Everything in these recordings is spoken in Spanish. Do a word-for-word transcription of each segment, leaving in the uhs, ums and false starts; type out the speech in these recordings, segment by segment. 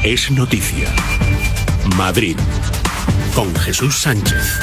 Es noticia. Madrid, con Jesús Sánchez.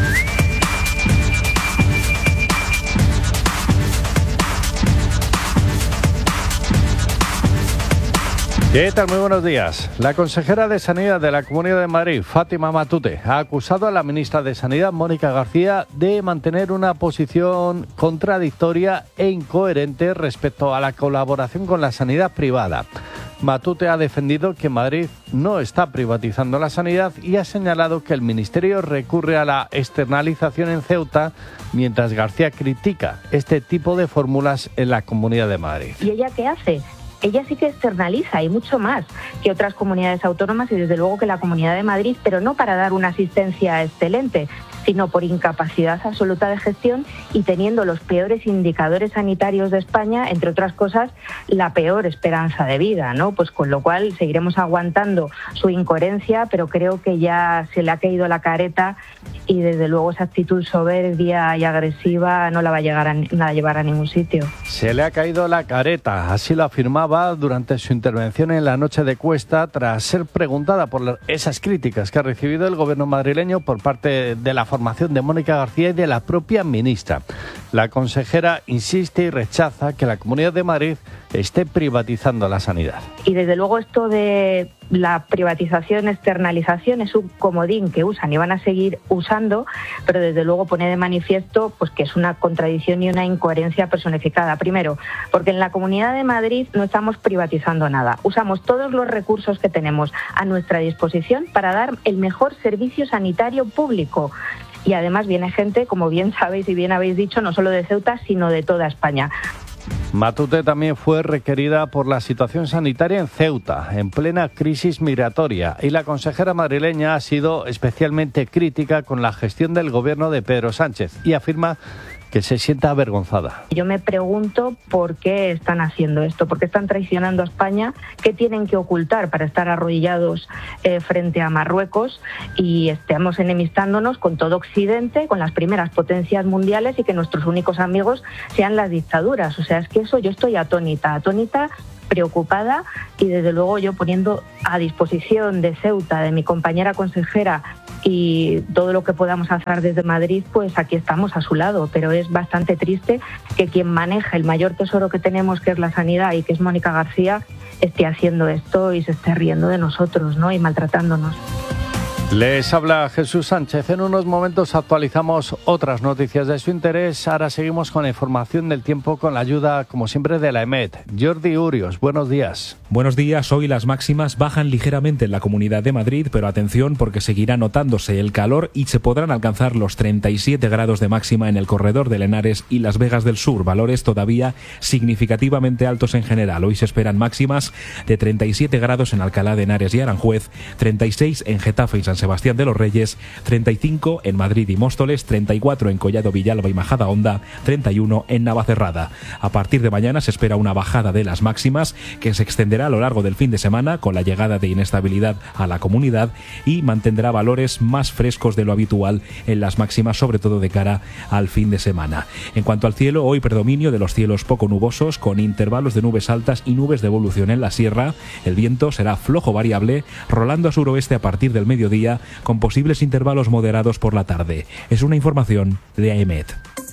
¿Qué tal? Muy buenos días. La consejera de Sanidad de la Comunidad de Madrid, Fátima Matute, ha acusado a la ministra de Sanidad, Mónica García, de mantener una posición contradictoria e incoherente respecto a la colaboración con la sanidad privada. Matute ha defendido que Madrid no está privatizando la sanidad y ha señalado que el Ministerio recurre a la externalización en Ceuta, mientras García critica este tipo de fórmulas en la Comunidad de Madrid. ¿Y ella qué hace? Ella sí que externaliza y mucho más que otras comunidades autónomas y desde luego que la Comunidad de Madrid, pero no para dar una asistencia excelente, sino por incapacidad absoluta de gestión y teniendo los peores indicadores sanitarios de España, entre otras cosas, la peor esperanza de vida, ¿no? Pues con lo cual seguiremos aguantando su incoherencia, pero creo que ya se le ha caído la careta y desde luego esa actitud soberbia y agresiva no la va a, llegar a, no la va a llevar a ningún sitio. Se le ha caído la careta, así lo afirmaba durante su intervención en la noche de Cuesta, tras ser preguntada por esas críticas que ha recibido el gobierno madrileño por parte de la formación de Mónica García y de la propia ministra. La consejera insiste y rechaza que la Comunidad de Madrid esté privatizando la sanidad. Y desde luego esto de la privatización, externalización es un comodín que usan y van a seguir usando, pero desde luego pone de manifiesto pues que es una contradicción y una incoherencia personificada. Primero, porque en la Comunidad de Madrid no estamos privatizando nada. Usamos todos los recursos que tenemos a nuestra disposición para dar el mejor servicio sanitario público. Y además viene gente, como bien sabéis y bien habéis dicho, no solo de Ceuta, sino de toda España. Matute también fue requerida por la situación sanitaria en Ceuta, en plena crisis migratoria, y la consejera madrileña ha sido especialmente crítica con la gestión del gobierno de Pedro Sánchez y afirma que se sienta avergonzada. Yo me pregunto por qué están haciendo esto, por qué están traicionando a España, qué tienen que ocultar para estar arrodillados eh, frente a Marruecos y estemos enemistándonos con todo Occidente, con las primeras potencias mundiales y que nuestros únicos amigos sean las dictaduras. O sea, es que eso yo estoy atónita, atónita, preocupada y desde luego yo poniendo a disposición de Ceuta, de mi compañera consejera y todo lo que podamos hacer desde Madrid, pues aquí estamos a su lado, pero es bastante triste que quien maneja el mayor tesoro que tenemos, que es la sanidad y que es Mónica García, esté haciendo esto y se esté riendo de nosotros, ¿no? Y maltratándonos. Les habla Jesús Sánchez. En unos momentos actualizamos otras noticias de su interés. Ahora seguimos con la información del tiempo con la ayuda, como siempre, de la EMET. Jordi Urios, buenos días. Buenos días. Hoy las máximas bajan ligeramente en la Comunidad de Madrid, pero atención porque seguirá notándose el calor y se podrán alcanzar los treinta y siete grados de máxima en el corredor de Henares y Las Vegas del Sur, valores todavía significativamente altos en general. Hoy se esperan máximas de treinta y siete grados en Alcalá de Henares y Aranjuez, treinta y seis en Getafe y San Sebastián de los Reyes, treinta y cinco en Madrid y Móstoles, treinta y cuatro en Collado Villalba y Majadahonda, treinta y uno en Navacerrada. A partir de mañana se espera una bajada de las máximas que se extenderá a lo largo del fin de semana con la llegada de inestabilidad a la comunidad y mantendrá valores más frescos de lo habitual en las máximas, sobre todo de cara al fin de semana. En cuanto al cielo, hoy predominio de los cielos poco nubosos con intervalos de nubes altas y nubes de evolución en la sierra. El viento será flojo variable, rolando a suroeste a partir del mediodía con posibles intervalos moderados por la tarde. Es una información de A E M E T.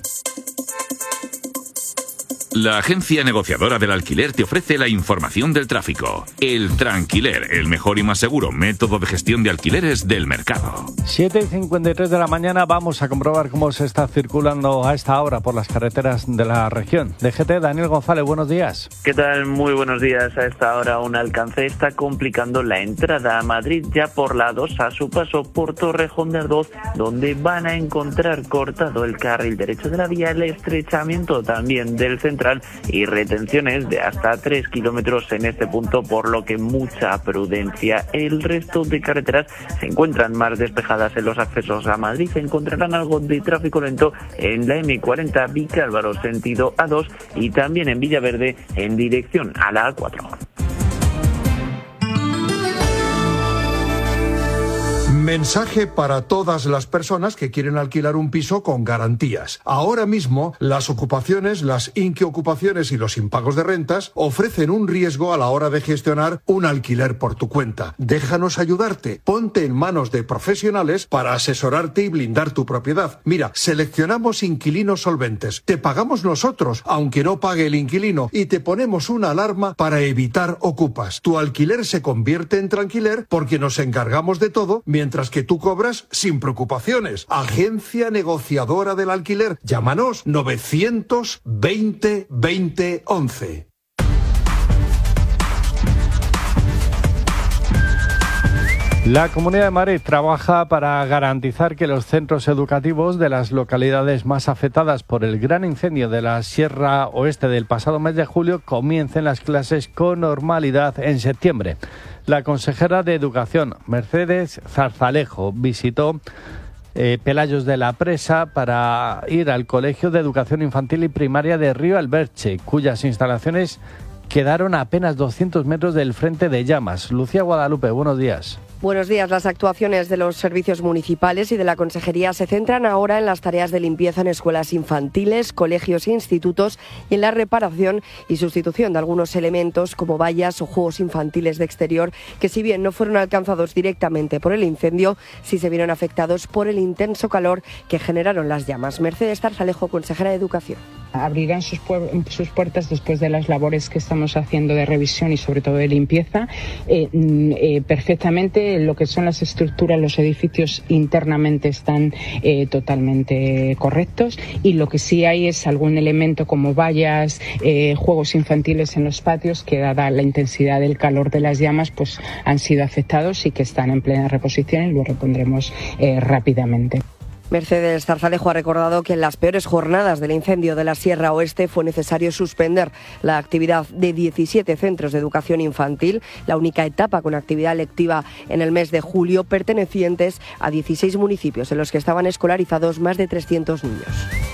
La agencia negociadora del alquiler te ofrece la información del tráfico. El Tranquiler, el mejor y más seguro método de gestión de alquileres del mercado. siete y cincuenta y tres de la mañana vamos a comprobar cómo se está circulando a esta hora por las carreteras de la región. D G T, Daniel González, buenos días. ¿Qué tal? Muy buenos días. A esta hora un alcance está complicando la entrada a Madrid ya por la dos a su paso por Torrejón de Ardoz, donde van a encontrar cortado el carril derecho de la vía, el estrechamiento también del centro y retenciones de hasta tres kilómetros en este punto, por lo que mucha prudencia. El resto de carreteras se encuentran más despejadas en los accesos a Madrid. Se encontrarán algo de tráfico lento en la eme cuarenta Vicálvaro sentido A dos y también en Villaverde en dirección a la A cuatro. Mensaje para todas las personas que quieren alquilar un piso con garantías. Ahora mismo, las ocupaciones, las inquiocupaciones y los impagos de rentas ofrecen un riesgo a la hora de gestionar un alquiler por tu cuenta. Déjanos ayudarte. Ponte en manos de profesionales para asesorarte y blindar tu propiedad. Mira, seleccionamos inquilinos solventes. Te pagamos nosotros, aunque no pague el inquilino, y te ponemos una alarma para evitar ocupas. Tu alquiler se convierte en tranquiler porque nos encargamos de todo, mientras Mientras que tú cobras sin preocupaciones. Agencia negociadora del alquiler. Llámanos novecientos veinte veinte once. La Comunidad de Madrid trabaja para garantizar que los centros educativos de las localidades más afectadas por el gran incendio de la Sierra Oeste del pasado mes de julio comiencen las clases con normalidad en septiembre. La consejera de Educación, Mercedes Zarzalejo, visitó eh, Pelayos de la Presa para ir al Colegio de Educación Infantil y Primaria de Río Alberche, cuyas instalaciones quedaron a apenas doscientos metros del frente de llamas. Lucía Guadalupe, buenos días. Buenos días. Las actuaciones de los servicios municipales y de la Consejería se centran ahora en las tareas de limpieza en escuelas infantiles, colegios e institutos y en la reparación y sustitución de algunos elementos como vallas o juegos infantiles de exterior que, si bien no fueron alcanzados directamente por el incendio, sí se vieron afectados por el intenso calor que generaron las llamas. Mercedes Zarzalejo, consejera de Educación. Abrirán sus, pu- sus puertas después de las labores que estamos haciendo de revisión y sobre todo de limpieza. Eh, eh, perfectamente lo que son las estructuras, los edificios internamente están eh, totalmente correctos, y lo que sí hay es algún elemento como vallas, eh, juegos infantiles en los patios que, dada la intensidad del calor de las llamas, pues han sido afectados y que están en plena reposición y lo repondremos eh, rápidamente. Mercedes Zarzalejo ha recordado que en las peores jornadas del incendio de la Sierra Oeste fue necesario suspender la actividad de diecisiete centros de educación infantil, la única etapa con actividad lectiva en el mes de julio, pertenecientes a dieciséis municipios en los que estaban escolarizados más de trescientos niños.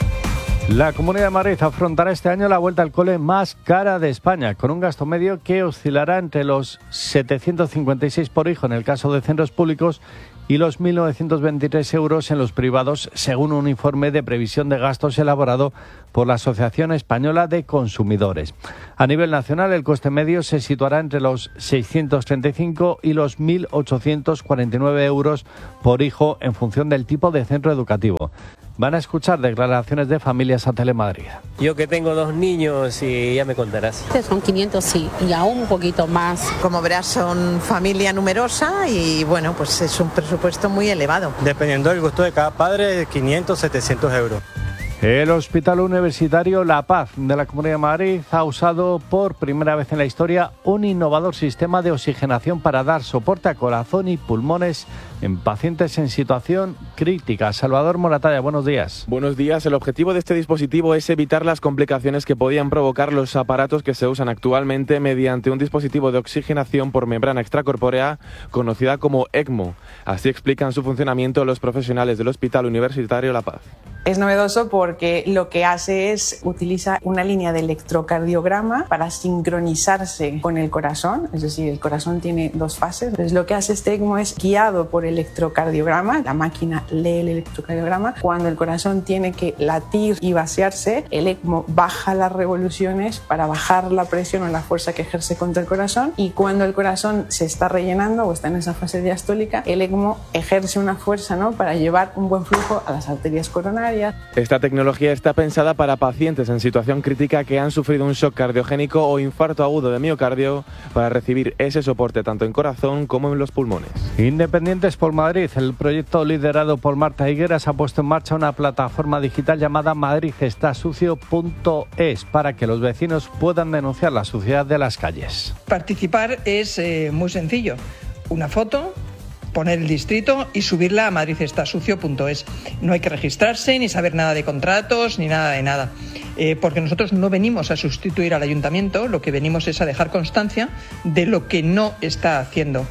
La Comunidad de Madrid afrontará este año la vuelta al cole más cara de España, con un gasto medio que oscilará entre los setecientos cincuenta y seis por hijo en el caso de centros públicos y los mil novecientos veintitrés euros en los privados, según un informe de previsión de gastos elaborado por la Asociación Española de Consumidores. A nivel nacional, el coste medio se situará entre los seiscientos treinta y cinco y los mil ochocientos cuarenta y nueve euros por hijo en función del tipo de centro educativo. Van a escuchar declaraciones de familias a Telemadrid. Yo que tengo dos niños y ya me contarás. Son quinientos, sí, y aún un poquito más. Como verás, son familia numerosa y bueno, pues es un presupuesto muy elevado. Dependiendo del gusto de cada padre, quinientos, setecientos euros. El Hospital Universitario La Paz de la Comunidad de Madrid ha usado por primera vez en la historia un innovador sistema de oxigenación para dar soporte a corazón y pulmones en pacientes en situación crítica. Salvador Moratalla, buenos días. Buenos días. El objetivo de este dispositivo es evitar las complicaciones que podían provocar los aparatos que se usan actualmente mediante un dispositivo de oxigenación por membrana extracorpórea conocida como ECMO. Así explican su funcionamiento los profesionales del Hospital Universitario La Paz. Es novedoso porque lo que hace es utiliza una línea de electrocardiograma para sincronizarse con el corazón, es decir, el corazón tiene dos fases. Entonces lo que hace este ECMO es guiado por electrocardiograma, la máquina lee el electrocardiograma. Cuando el corazón tiene que latir y vaciarse, el ECMO baja las revoluciones para bajar la presión o la fuerza que ejerce contra el corazón, y cuando el corazón se está rellenando o está en esa fase diastólica, el ECMO ejerce una fuerza, ¿no?, para llevar un buen flujo a las arterias coronarias. Esta tecnología está pensada para pacientes en situación crítica que han sufrido un shock cardiogénico o infarto agudo de miocardio, para recibir ese soporte tanto en corazón como en los pulmones. Independientes por Madrid, el proyecto liderado por Marta Higueras ha puesto en marcha una plataforma digital llamada madrid está sucio punto es para que los vecinos puedan denunciar la suciedad de las calles. Participar es eh, muy sencillo. Una foto, poner el distrito y subirla a madrid está sucio punto es. No hay que registrarse, ni saber nada de contratos, ni nada de nada. Eh, porque nosotros no venimos a sustituir al ayuntamiento, lo que venimos es a dejar constancia de lo que no está haciendo.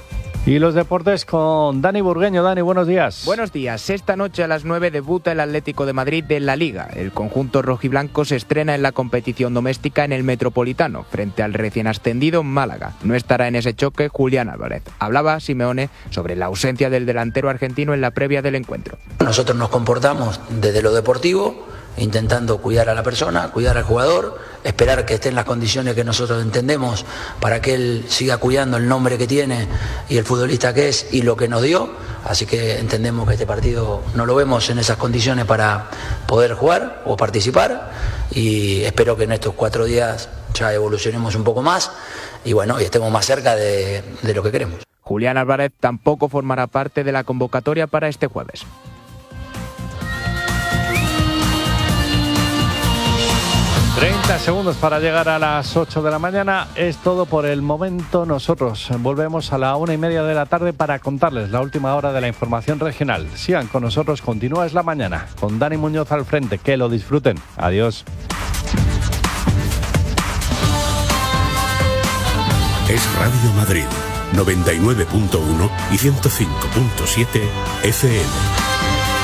Y los deportes con Dani Burgueño. Dani, buenos días. Buenos días. Esta noche a las nueve debuta el Atlético de Madrid en la Liga. El conjunto rojiblanco se estrena en la competición doméstica en el Metropolitano, frente al recién ascendido Málaga. No estará en ese choque Julián Álvarez. Hablaba Simeone sobre la ausencia del delantero argentino en la previa del encuentro. Nosotros nos comportamos desde lo deportivo, intentando cuidar a la persona, cuidar al jugador, esperar que esté en las condiciones que nosotros entendemos para que él siga cuidando el nombre que tiene y el futbolista que es y lo que nos dio. Así que entendemos que este partido no lo vemos en esas condiciones para poder jugar o participar, y espero que en estos cuatro días ya evolucionemos un poco más y bueno, y estemos más cerca de, de lo que queremos. Julián Álvarez tampoco formará parte de la convocatoria para este jueves. treinta segundos para llegar a las ocho de la mañana. Es todo por el momento. Nosotros volvemos a la una y media de la tarde para contarles la última hora de la información regional. Sigan con nosotros, continúa Es la Mañana, con Dani Muñoz al frente. Que lo disfruten. Adiós. Es Radio Madrid, noventa y nueve punto uno y ciento cinco punto siete F M.